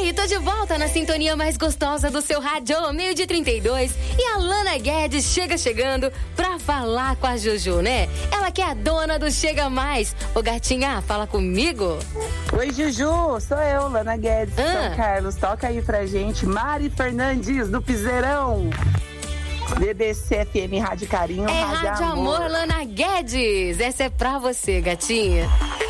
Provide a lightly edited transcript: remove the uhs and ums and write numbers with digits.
aí, tô de volta na sintonia mais gostosa do seu rádio, 12:32. E a Lana Guedes chegando pra falar com a Juju, né? Ela que é a dona do Chega Mais. Ô, gatinha, fala comigo. Oi, Juju, sou eu, Lana Guedes, São Carlos. Toca aí pra gente, Mari Fernandes, do Piseirão. BBC FM Rádio Carinho, Rádio Amor, Lana Guedes. Essa é pra você, gatinha.